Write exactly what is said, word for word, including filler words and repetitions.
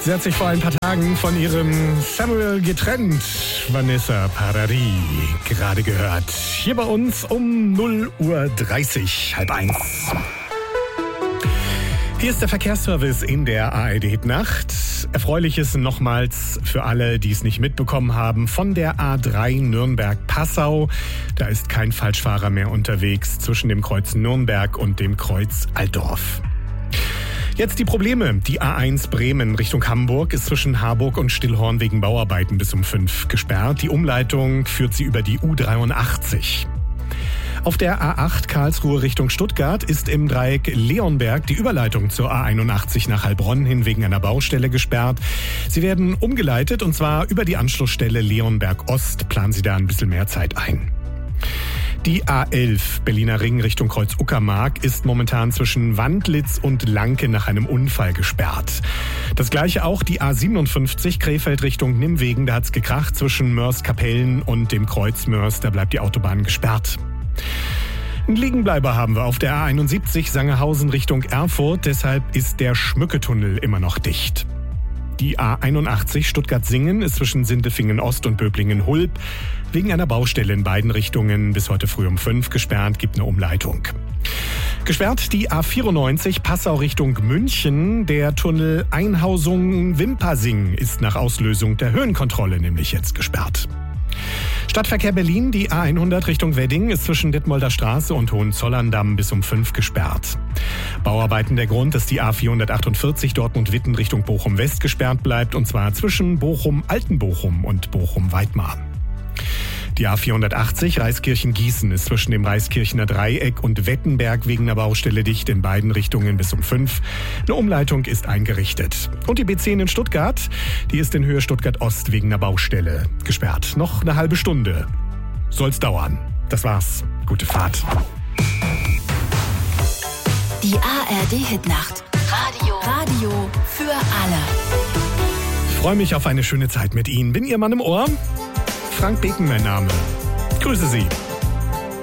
Sie hat sich vor ein paar Tagen von ihrem Samuel getrennt. Vanessa Paradis, gerade gehört. Hier bei uns um null Uhr dreißig, halb eins. Hier ist der Verkehrsservice in der A R D-Nacht. Erfreuliches nochmals für alle, die es nicht mitbekommen haben, von der A drei Nürnberg-Passau. Da ist kein Falschfahrer mehr unterwegs zwischen dem Kreuz Nürnberg und dem Kreuz Altdorf. Jetzt die Probleme. Die A eins Bremen Richtung Hamburg ist zwischen Harburg und Stillhorn wegen Bauarbeiten bis um fünf gesperrt. Die Umleitung führt sie über die U dreiundachtzig. Auf der A acht Karlsruhe Richtung Stuttgart ist im Dreieck Leonberg die Überleitung zur A einundachtzig nach Heilbronn hin wegen einer Baustelle gesperrt. Sie werden umgeleitet und zwar über die Anschlussstelle Leonberg Ost. Planen Sie da ein bisschen mehr Zeit ein. Die A elf Berliner Ring Richtung Kreuz Uckermark ist momentan zwischen Wandlitz und Lanke nach einem Unfall gesperrt. Das gleiche auch die A siebenundfünfzig Krefeld Richtung Nimwegen. Da hat's gekracht zwischen Mörs-Kapellen und dem Kreuz Mörs. Da bleibt die Autobahn gesperrt. Einen Liegenbleiber haben wir auf der A einundsiebzig Sangerhausen Richtung Erfurt. Deshalb ist der Schmücketunnel immer noch dicht. Die A einundachtzig Stuttgart-Singen ist zwischen Sindelfingen-Ost und Böblingen-Hulb wegen einer Baustelle in beiden Richtungen bis heute früh um fünf gesperrt, gibt eine Umleitung. Gesperrt die A vierundneunzig Passau Richtung München. Der Tunnel Einhausung-Wimpersing ist nach Auslösung der Höhenkontrolle nämlich jetzt gesperrt. Stadtverkehr Berlin, die A hundert Richtung Wedding ist zwischen Detmolder Straße und Hohenzollern-Damm bis um fünf gesperrt. Bauarbeiten der Grund, dass die A vierhundertachtundvierzig Dortmund-Witten Richtung Bochum-West gesperrt bleibt und zwar zwischen Bochum-Altenbochum und Bochum-Weidmar. Die A vierhundertachtzig Reiskirchen-Gießen ist zwischen dem Reiskirchener Dreieck und Wettenberg wegen einer Baustelle dicht in beiden Richtungen bis um fünf. Eine Umleitung ist eingerichtet. Und die B zehn in Stuttgart, die ist in Höhe Stuttgart-Ost wegen einer Baustelle gesperrt. Noch eine halbe Stunde soll's dauern. Das war's. Gute Fahrt. Die A R D-Hitnacht. Radio. Radio für alle. Ich freue mich auf eine schöne Zeit mit Ihnen. Bin Ihr Mann im Ohr? Frank Beken mein Name. Grüße Sie.